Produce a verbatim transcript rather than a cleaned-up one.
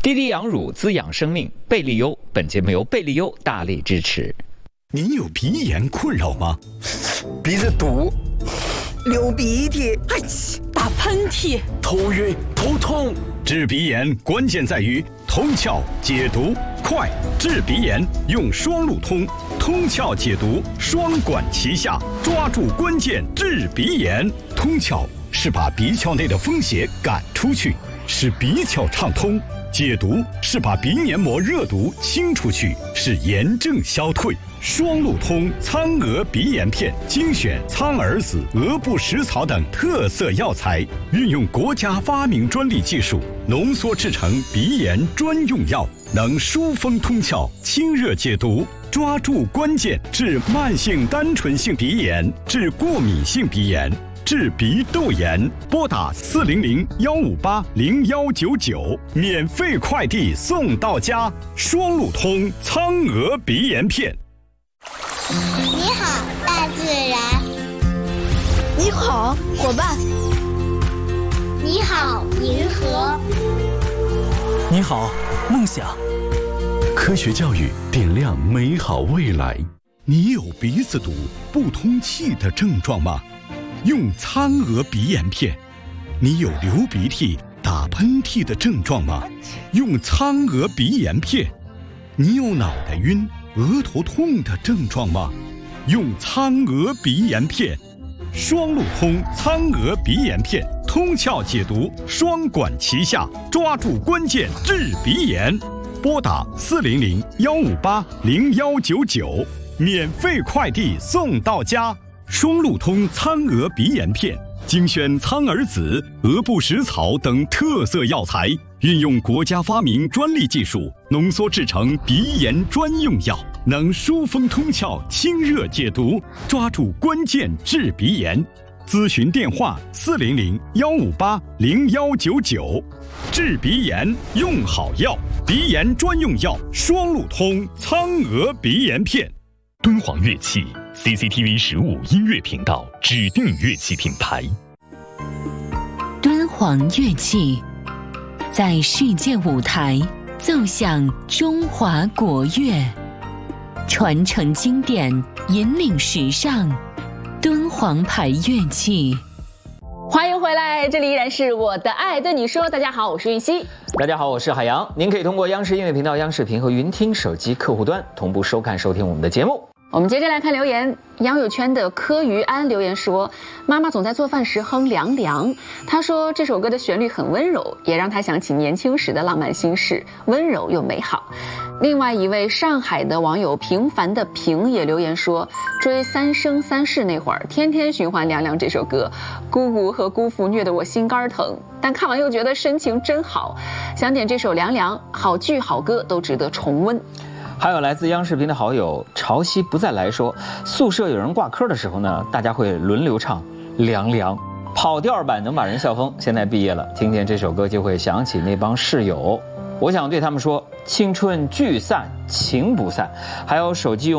滴滴羊乳滋养生命，贝利优。本节目由贝利优大力支持。 您有鼻炎困扰吗？ 鼻子堵， 流鼻涕， 哎，打喷嚏， 头晕头痛。 治鼻炎关键在于通窍解毒快，治鼻炎用双路通，通窍解毒双管齐下，抓住关键治鼻炎。通窍是把鼻窍内的风邪赶出去，使鼻窍畅通；解毒是把鼻黏膜热毒清出去，使炎症消退。双路通苍蛾鼻炎片精选苍耳子、鹅不食草等特色药材，运用国家发明专利技术浓缩制成鼻炎专用药，能疏风通窍、清热解毒，抓住关键治慢性单纯性鼻炎、治过敏性鼻炎、治鼻窦炎。拨打四零零幺五八零幺九九，免费快递送到家。双路通苍蛾鼻炎片。 你好，大自然。 你好，伙伴。 你好，银河。 你好，梦想。 科学教育点亮美好未来。你有鼻子堵、不通气的症状吗？用苍蛾鼻炎片。你有流鼻涕、打喷嚏的症状吗？用苍蛾鼻炎片。你有脑袋晕、额头痛的症状吗？用苍蛾鼻炎片。双路通苍蛾鼻炎片，通窍解毒双管齐下，抓住关键治鼻炎。拨打四零零幺五八零幺九九，免费快递送到家。双路通苍蛾鼻炎片精选苍耳子、鹅不食草等特色药材，运用国家发明专利技术浓缩制成鼻炎专用药，能疏风通窍、清热解毒，抓住关键治鼻炎。咨询电话四零零幺五八零幺九九。治鼻炎用好药，鼻炎专用药双路通苍蛾鼻炎片。 敦煌乐器 C C T V 十五音乐频道指定乐器品牌。 敦煌乐器在世界舞台奏响中华国乐，传承经典，引领时尚。敦煌牌乐器。 欢迎回来，这里依然是我的爱对你说。大家好，我是玉溪。 大家好，我是海洋。您可以通过央视音乐频道、央视频和云听手机客户端同步收看收听我们的节目。 我们接着来看留言，杨友圈的柯于安留言说，妈妈总在做饭时哼凉凉，她说这首歌的旋律很温柔，也让她想起年轻时的浪漫心事，温柔又美好。另外一位上海的网友平凡的平也留言说，追三生三世那会儿天天循环凉凉这首歌，姑姑和姑父虐得我心肝疼，但看完又觉得深情真好，想点这首凉凉，好剧好歌都值得重温。 还有来自央视频的好友潮汐不再来说，宿舍有人挂科的时候呢，大家会轮流唱凉凉，跑调版能把人笑疯。现在毕业了，听见这首歌就会想起那帮室友，我想对他们说，青春聚散情不散。还有手机用